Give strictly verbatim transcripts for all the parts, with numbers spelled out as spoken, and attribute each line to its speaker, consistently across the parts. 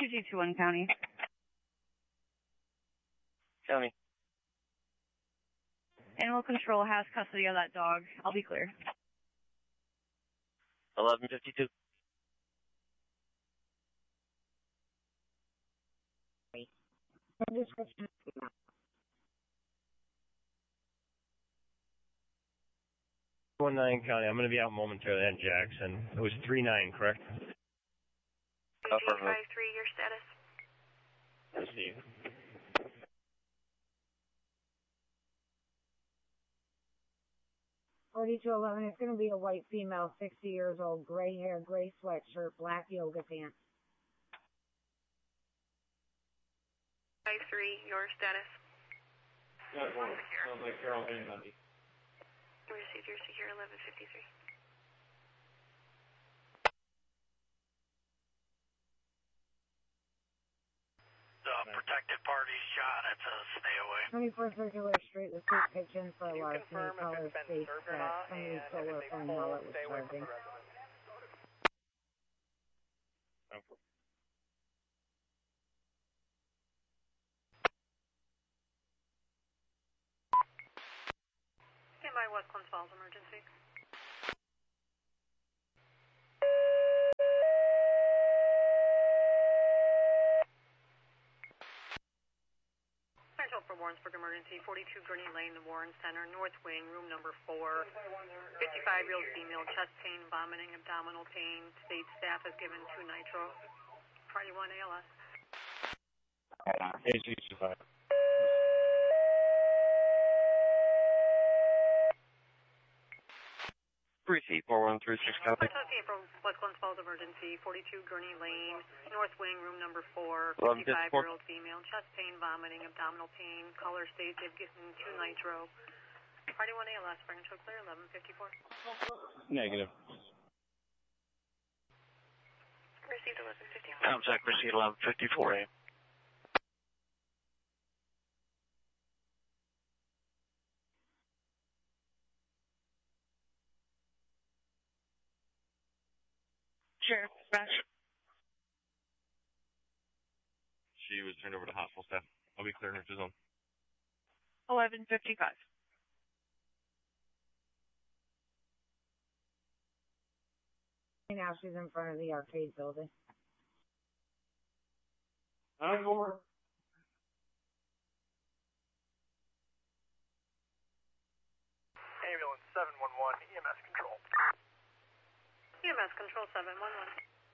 Speaker 1: G two one County.
Speaker 2: County.
Speaker 1: Animal control has custody of that dog. I'll be clear.
Speaker 2: eleven fifty-two.
Speaker 3: one nine County. I'm going to be out momentarily on Jackson. It was three nine, correct?
Speaker 4: five three, your status?
Speaker 3: Receive.
Speaker 5: forty-two eleven, it's going to be a white female, sixty years old, gray hair, gray sweatshirt, black yoga pants.
Speaker 4: five three, your status?
Speaker 6: Got one. Sounds like Carol and Bundy.
Speaker 4: Received your secure eleven fifty-three.
Speaker 7: The protected party's shot. It's a stay away.
Speaker 5: twenty-four Circular Street, the street pitching for a larceny. Caller states that somebody's solar phone while it was charging.
Speaker 4: Stand by West Glens Falls emergency. Central for Warrensburg emergency, forty-two Gurney Lane, the Warren Center, North Wing, room number four. fifty-five-year-old female, chest pain, vomiting, abdominal pain. State staff has given two nitro. Party one A L S.
Speaker 3: A G survived.
Speaker 2: Receipt four one three six County.
Speaker 4: Associate for West Glens Falls emergency, forty-two Gurney Lane, North Wing, room number four.
Speaker 2: eleven fifty-four.
Speaker 4: fifty-five-year-old female, chest pain, vomiting, abdominal pain. Color states they've given two nitro. Party one A L S, bring control clear, eleven fifty-four.
Speaker 3: Negative.
Speaker 4: Received eleven fifty-four.
Speaker 2: Contact receipt eleven fifty-four A.
Speaker 1: Sheriff, dispatch.
Speaker 3: She was turned over to hospital staff. I'll be clearing her to zone.
Speaker 1: eleven fifty-five.
Speaker 5: Now she's in front of the arcade building.
Speaker 6: I'm over.
Speaker 7: Ambulance seven one one, E M S control.
Speaker 4: E M S control seven one one.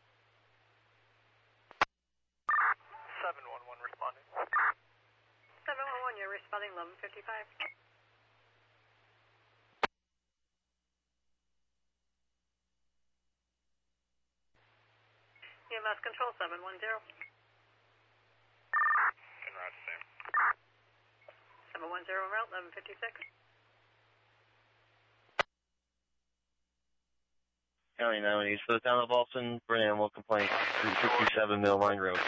Speaker 7: seven one one responding.
Speaker 4: seven one one, you're responding eleven fifty-five. E M S control seven one zero.
Speaker 7: Can route same.
Speaker 4: seven one zero route eleven fifty-six.
Speaker 2: County nine East for the town of Alton for an animal complaint. three fifty-seven Mill Line Road.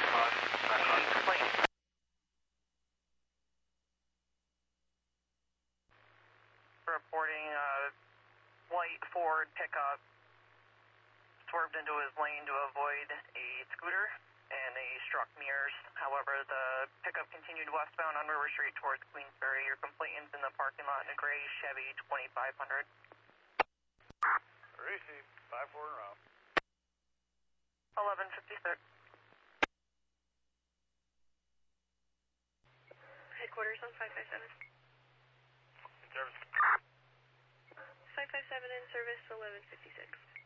Speaker 8: Reporting uh, white Ford pickup swerved into his lane to avoid a scooter and they struck mirrors. However, the pickup continued westbound on River Street towards Queensbury. Your complainant's in the parking lot in a gray Chevy twenty-five hundred.
Speaker 7: Receive five four in a row.
Speaker 8: eleven fifty-six.
Speaker 4: Headquarters on five five seven.
Speaker 7: In service.
Speaker 4: five five seven in service eleven fifty-six.